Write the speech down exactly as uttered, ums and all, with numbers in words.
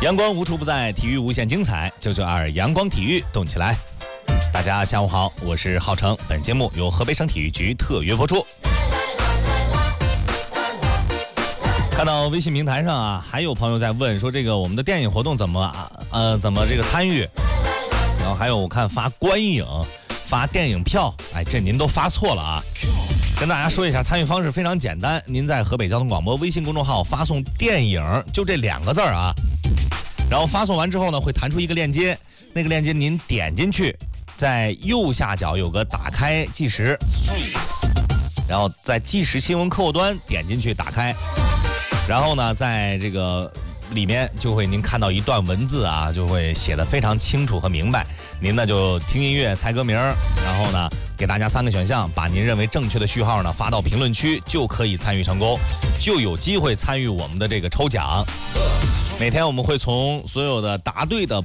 阳光无处不在，体育无限精彩。九九二阳光体育，动起来！大家下午好，我是浩成。本节目由河北省体育局特约播出。看到微信平台上啊，还有朋友在问说，这个我们的电影活动怎么呃怎么这个参与？然后还有我看发观影、发电影票，哎，这您都发错了啊！跟大家说一下，参与方式非常简单，您在河北交通广播微信公众号发送“电影”就这两个字儿啊，然后发送完之后呢，会弹出一个链接，那个链接您点进去，在右下角有个打开计时，然后在计时新闻客户端点进去打开，然后呢，在这个里面就会您看到一段文字啊，就会写得非常清楚和明白。您呢就听音乐猜歌名，然后呢给大家三个选项，把您认为正确的序号呢发到评论区，就可以参与成功，就有机会参与我们的这个抽奖。每天我们会从所有的答对的